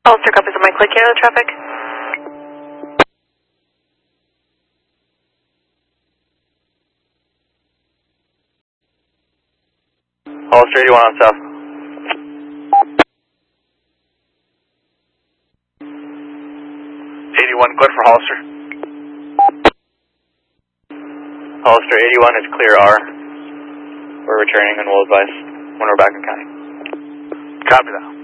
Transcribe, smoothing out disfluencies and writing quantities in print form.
Hollister, copies of my click here, traffic. Hollister 81 on south. 81, good for Hollister. Hollister 81 is clear R. We're returning and we'll advise when we're back in county. Copy that.